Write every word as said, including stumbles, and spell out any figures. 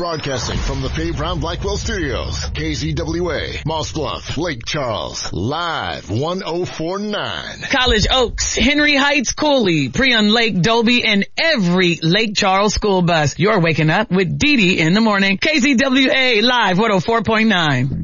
Broadcasting from the Faye Brown Blackwell Studios. K Z W A, Moss Bluff, Lake Charles. Live one oh four point nine. College Oaks, Henry Heights, Cooley, Prion Lake, Dobie, and every Lake Charles school bus. You're waking up with Dee Dee in the morning. K Z W A Live one oh four point nine.